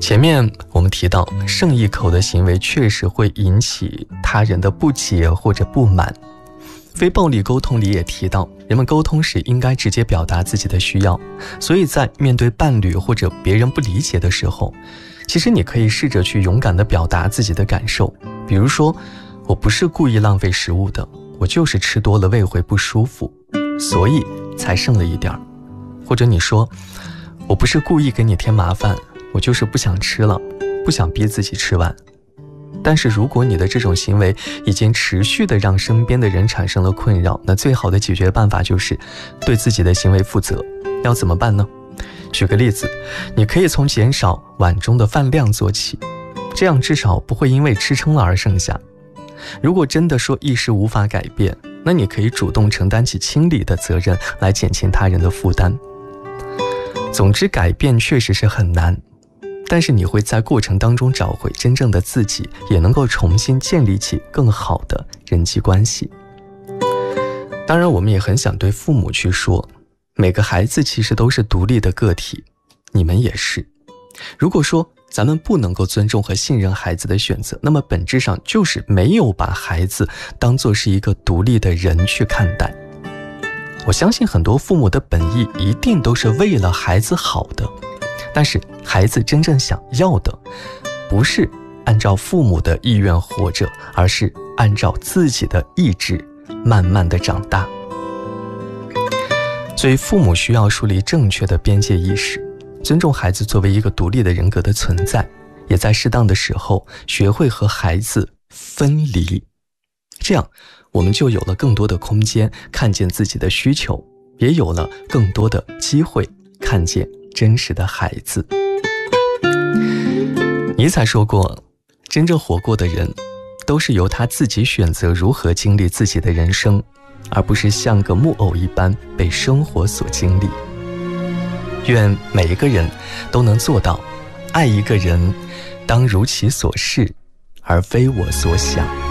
前面我们提到，胜一口的行为确实会引起他人的不解或者不满。非暴力沟通里也提到，人们沟通时应该直接表达自己的需要，所以在面对伴侣或者别人不理解的时候，其实你可以试着去勇敢地表达自己的感受。比如说，我不是故意浪费食物的，我就是吃多了胃会不舒服，所以才剩了一点儿。或者你说，我不是故意给你添麻烦，我就是不想吃了，不想逼自己吃完。但是如果你的这种行为已经持续的让身边的人产生了困扰，那最好的解决办法就是对自己的行为负责。要怎么办呢？举个例子，你可以从减少碗中的饭量做起，这样至少不会因为吃撑了而剩下。如果真的说一时无法改变，那你可以主动承担起清理的责任，来减轻他人的负担。总之，改变确实是很难，但是你会在过程当中找回真正的自己，也能够重新建立起更好的人际关系。当然，我们也很想对父母去说，每个孩子其实都是独立的个体，你们也是。如果说咱们不能够尊重和信任孩子的选择，那么本质上就是没有把孩子当作是一个独立的人去看待。我相信很多父母的本意一定都是为了孩子好的，但是孩子真正想要的不是按照父母的意愿活着，而是按照自己的意志慢慢的长大。所以父母需要树立正确的边界意识，尊重孩子作为一个独立的人格的存在，也在适当的时候学会和孩子分离。这样我们就有了更多的空间看见自己的需求，也有了更多的机会看见真实的孩子。尼采说过，真正活过的人都是由他自己选择如何经历自己的人生，而不是像个木偶一般被生活所经历。愿每一个人都能做到，爱一个人当如其所是，而非我所想。